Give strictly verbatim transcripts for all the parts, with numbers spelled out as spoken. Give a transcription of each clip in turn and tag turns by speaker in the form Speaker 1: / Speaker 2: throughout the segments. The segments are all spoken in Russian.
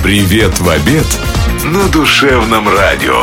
Speaker 1: Привет в обед на Душевном радио.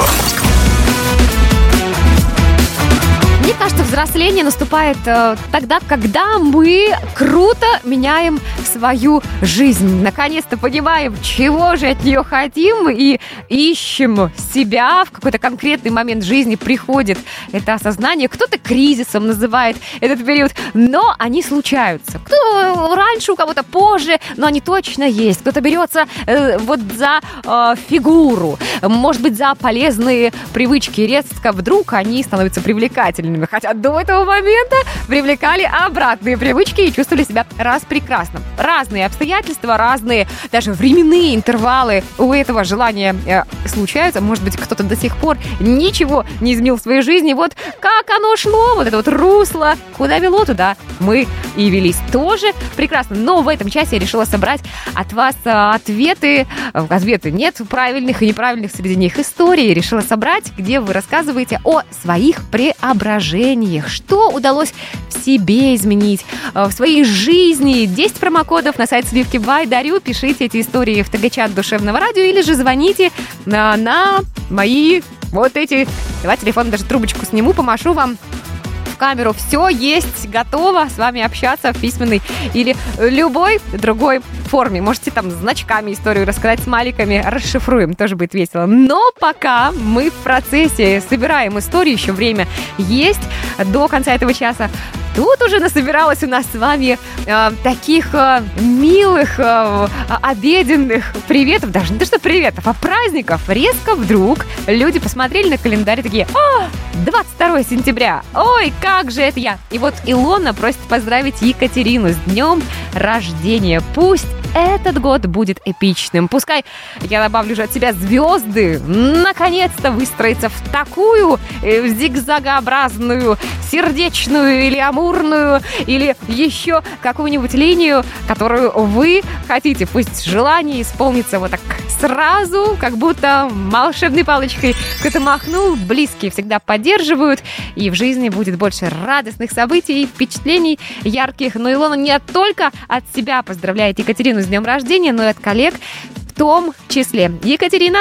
Speaker 2: Мне кажется, взросление наступает э, тогда, когда мы круто меняем свою жизнь. Наконец-то понимаем, чего же от нее хотим, и ищем себя. В какой-то конкретный момент жизни приходит это осознание. Кто-то кризисом называет этот период, но они случаются. Кто раньше, у кого-то позже, но они точно есть. Кто-то берется э, вот за э, фигуру, может быть, за полезные привычки. Резко вдруг они становятся привлекательными. Хотя до этого момента привлекали обратные привычки и чувствовали себя распрекрасно. Разные обстоятельства, разные даже временные интервалы у этого желания э, случаются. Может быть, кто-то до сих пор ничего не изменил в своей жизни. Вот как оно шло, вот это вот русло, куда вело, туда мы и велись. Тоже прекрасно. Но в этом часе я решила собрать от вас э, ответы. Ответы нет правильных и неправильных среди них историй. Решила собрать, где вы рассказываете о своих преображениях. Что удалось в себе изменить, в своей жизни. десять промокодов на сайт Сливки Бай дарю. Пишите эти истории в ТГ-чат Душевного радио или же звоните на, на мои вот эти... Давайте телефон, даже трубочку сниму, помашу вам в камеру. Все есть, готово с вами общаться в письменной или любой другой форме. Можете там значками историю рассказать, смайликами, расшифруем, тоже будет весело. Но пока мы в процессе собираем истории, еще время есть до конца этого часа. Тут уже насобиралось у нас с вами э, таких э, милых, э, обеденных приветов, даже не то что приветов, а праздников. Резко вдруг люди посмотрели на календарь и такие: «О, двадцать второе сентября, ой, как же это я!» И вот Илона просит поздравить Екатерину с днем рождения. Пусть этот год будет эпичным. Пускай, я добавлю же от себя, звезды наконец-то выстроятся в такую э, зигзагообразную, сердечную или амурную, или еще какую-нибудь линию, которую вы хотите. Пусть желание исполнится вот так сразу, как будто волшебной палочкой кто-то махнул. Близкие всегда поддерживают, и в жизни будет больше радостных событий, впечатлений ярких. Но Илона не только от себя поздравляет Екатерину с днем рождения, но и от коллег в том числе. Екатерина,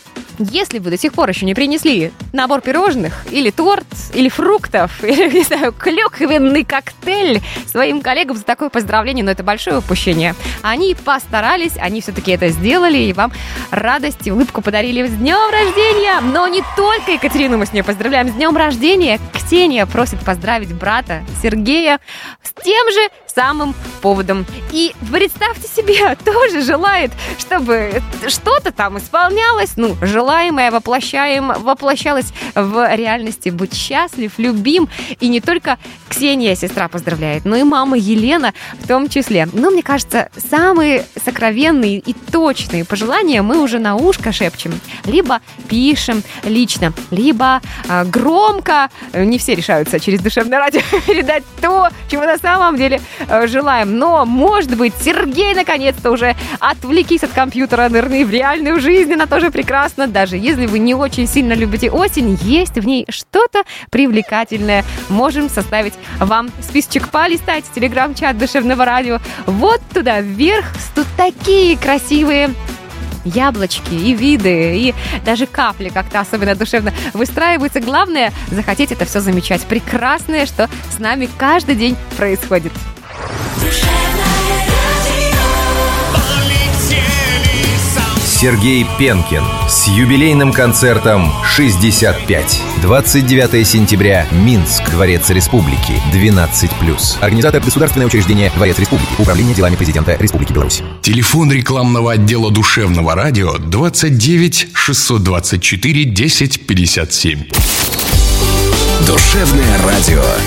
Speaker 2: если вы до сих пор еще не принесли набор пирожных, или торт, или фруктов, или, не знаю, клюквенный коктейль своим коллегам за такое поздравление, но это большое упущение. Они постарались, они все-таки это сделали, и вам радость и улыбку подарили. С днем рождения! Но не только Екатерину мы с ней поздравляем. С днем рождения Ксения просит поздравить брата Сергея с тем же самым поводом. И представьте себе, тоже желает, чтобы что-то там исполнялось, ну, желаемое воплощаем, воплощалось в реальности. Будь счастлив, любим. И не только Ксения, сестра, поздравляет, но и мама Елена в том числе. Но, мне кажется, самые сокровенные и точные пожелания мы уже на ушко шепчем. Либо пишем лично, либо э, громко. Не все решаются через Душевное радио передать то, чего на самом деле э, желаем. Но, может быть, Сергей наконец-то уже отвлекись от компьютера, нырни в реальную жизнь, она тоже прекрасна. Даже если вы не очень сильно любите осень, есть в ней что-то привлекательное. Можем составить вам списочек, полистать телеграм-чат Душевного радио. Вот туда вверх, тут такие красивые яблочки и виды, и даже капли как-то особенно душевно выстраиваются. Главное, захотеть это все замечать. Прекрасное, что с нами каждый день происходит.
Speaker 3: Сергей Пенкин с юбилейным концертом шестьдесят пять. двадцать девятое сентября. Минск. Дворец Республики. двенадцать плюс. Организатор — Государственное учреждение «Дворец Республики». Управление делами президента Республики Беларусь.
Speaker 1: Телефон рекламного отдела Душевного радио двадцать девять шестьсот двадцать четыре десять пятьдесят семь. Душевное радио.